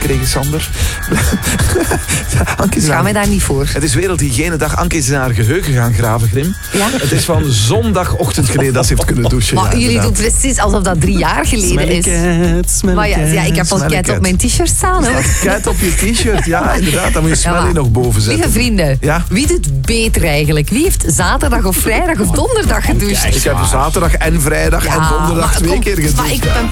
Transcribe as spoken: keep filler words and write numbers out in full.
gekregen, Sander. Anke is Schaam mij daar niet voor. Het is Wereldhygiënedag. Anke is in haar geheugen gaan graven, Grim. Ja? Het is van zondagochtend geleden dat ze heeft kunnen douchen. Maar ja, jullie inderdaad. doen precies alsof dat drie jaar geleden is. Smellycat, Maar ja, ja, ik heb al Smellycat. cat op mijn t-shirt staan. Hoor. Cat op je t-shirt, ja, inderdaad. Dan moet je Smelly maar, nog boven zetten. Lieve vrienden, Ja? wie doet beter eigenlijk? Wie heeft zaterdag of vrijdag of donderdag gedoucht? Ik heb zaterdag en vrijdag en donderdag maar twee kom, keer gedoucht. Maar ik ben